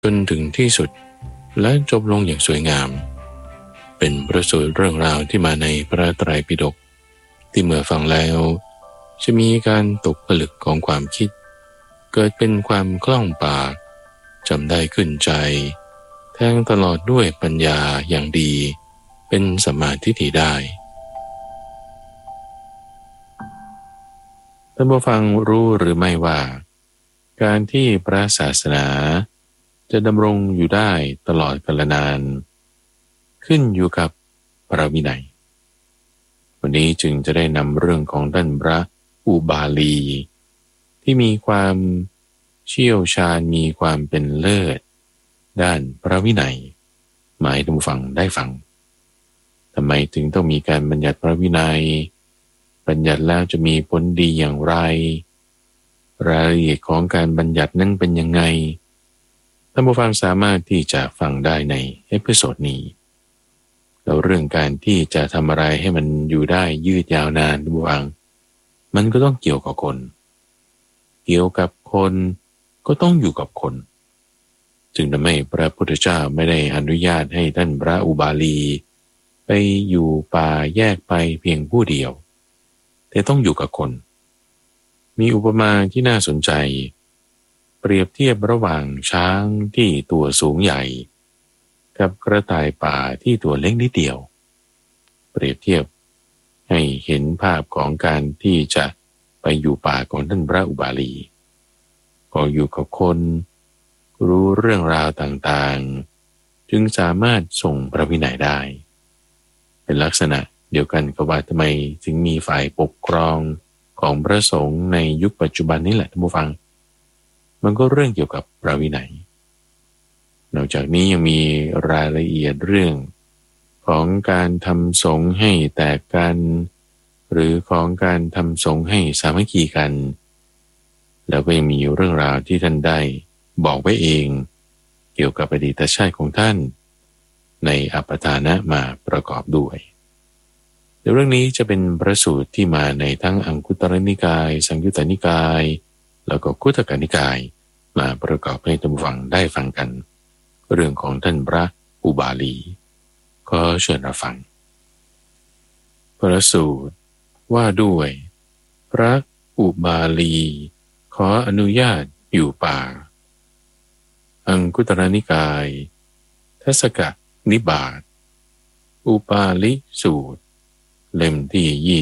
จนถึงที่สุดและจบลงอย่างสวยงามเป็นประสูตรเรื่องราวที่มาในพระไตรปิฎกที่เมื่อฟังแล้วจะมีการตกผลึกของความคิดเกิดเป็นความคล่องปากจำได้ขึ้นใจแทงตลอดด้วยปัญญาอย่างดีเป็นสัมมาทิฏฐิได้ท่านผู้ฟังรู้หรือไม่ว่าการที่พระศาสนาจะดำรงอยู่ได้ตลอดกาลนานขึ้นอยู่กับพระวินัยวันนี้จึงจะได้นำเรื่องของท่านพระอุบาลีที่มีความเชี่ยวชาญมีความเป็นเลิศด้านพระวินัยมาให้ท่านผู้ฟังได้ฟังทำไมถึงต้องมีการบัญญัติพระวินัยบัญญัติแล้วจะมีผลดีอย่างไรรายละเอียดของการบัญญัตินั้นเป็นยังไงท่านผู้ฟังสามารถที่จะฟังได้ในเอพิโซดนี้แล้วเรื่องการที่จะทำอะไรให้มันอยู่ได้ยืดยาวนานท่านผู้ฟังมันก็ต้องเกี่ยวกับคนเกี่ยวกับคนก็ต้องอยู่กับคนจึงทำให้พระพุทธเจ้าไม่ได้อนุญาตให้ท่านพระอุบาลีไปอยู่ป่าแยกไปเพียงผู้เดียวแต่ต้องอยู่กับคนมีอุปมาที่น่าสนใจเปรียบเทียบระหว่างช้างที่ตัวสูงใหญ่กับกระต่ายป่าที่ตัวเล็กนิดเดียวเปรียบเทียบให้เห็นภาพของการที่จะไปอยู่ป่าของท่านพระอุบาลีก็อยู่กับคนรู้เรื่องราวต่างๆจึงสามารถส่งพระวินัยได้เป็นลักษณะเดียวกันกับว่าทำไมจึงมีฝ่ายปกครองของพระสงฆ์ในยุคปัจจุบันนี้แหละท่านผู้ฟังมันก็เรื่องเกี่ยวกับพระวินัยนอกจากนี้ยังมีรายละเอียดเรื่องของการทำสงฆ์ให้แตกกันหรือของการทำสงฆ์ให้สามัคคีกันแล้วก็ยังมีเรื่องราวที่ท่านได้บอกไว้เองเกี่ยวกับอดีตชาติของท่านในอัปปทานะมาประกอบด้วยในเรื่องนี้จะเป็นพระสูตรที่มาในทั้งอังคุตรนิกายสังยุตตนิกายแล้วก็คุตกนิกายมาประกอบให้ท่านผู้ฟังได้ฟังกันเรื่องของท่านพระอุบาลีก็เชิญรับฟังพระสูตรว่าด้วยพระอุบาลีขออนุญาตอยู่ป่าอังคุตรนิกายทัศกนิบาตอุปาลิสูตรเล่มที่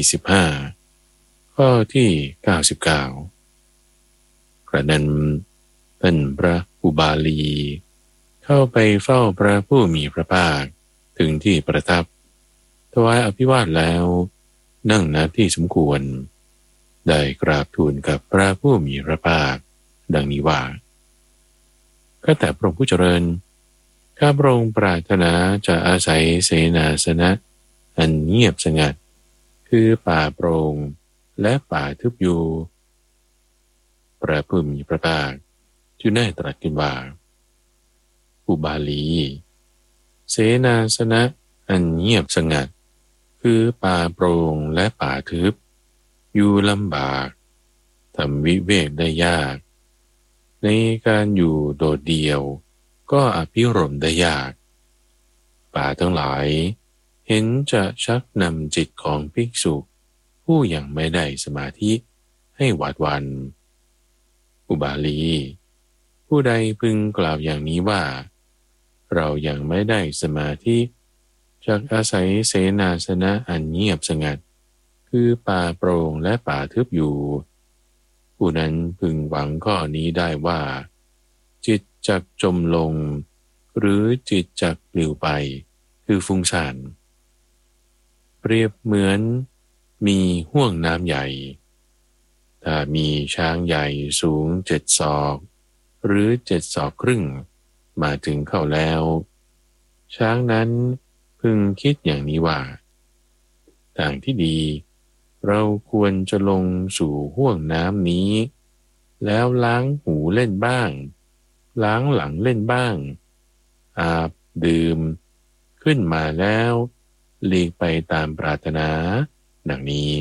25ข้อที่99กระนั้นท่านพระอุบาลีเข้าไปเฝ้าพระผู้มีพระภาคถึงที่ประทับถวายอภิวาทแล้วนั่งณที่สมควรได้กราบทูลกับพระผู้มีพระภาคดังนี้ว่าข้าแต่พระองค์ผู้เจริญข้าพระองค์ปรารถนาจะอาศัยเสนาสนะอันเงียบสงัดคือป่าโปร่งและป่าทึบอยู่พระผู้มีพระภาคจึงได้ตรัสขึ้นว่าอุบาลีเสนาสนะอันเงียบสงัดคือป่าโปร่งและป่าทึบอยู่ลำบากทำวิเวกได้ยากในการอยู่โดดเดี่ยวก็อภิรมย์ได้ยากป่าทั้งหลายเห็นจะชักนำจิตของภิกษุผู้ยังไม่ได้สมาธิให้หวาดหวั่นอุบาลีผู้ใดพึงกล่าวอย่างนี้ว่าเรายังไม่ได้สมาธิจากอาศัยเสนาสนะอันเงียบสงัดคือป่าโปร่งและป่าทึบอยู่ผู้นั้นพึงหวังข้อนี้ได้ว่าจิตจักจมลงหรือจิตจักปลิวไปคือฟุ้งซ่านเปรียบเหมือนมีห้วงน้ำใหญ่ถ้ามีช้างใหญ่สูง7 ศอกหรือ7 ศอกครึ่งมาถึงเข้าแล้วช้างนั้นพึงคิดอย่างนี้ว่าทางที่ดีเราควรจะลงสู่ห้วงน้ำนี้แล้วล้างหูเล่นบ้างล้างหลังเล่นบ้างอาบดื่มขึ้นมาแล้วหลีกไปตามปรารถนาดังนี้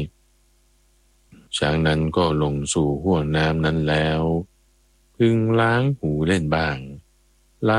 ช้างนั้นก็ลงสู่ห้วงน้ำนั้นแล้วพึงล้างหูเล่นบ้าง